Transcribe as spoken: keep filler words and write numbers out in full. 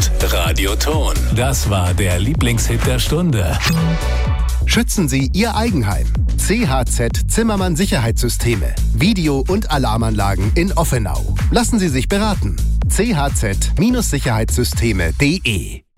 und Radioton. Das war der Lieblingshit der Stunde. Schützen Sie Ihr Eigenheim. C H Z Zimmermann Sicherheitssysteme. Video- und Alarmanlagen in Offenau. Lassen Sie sich beraten. c h z Sicherheitssysteme punkt de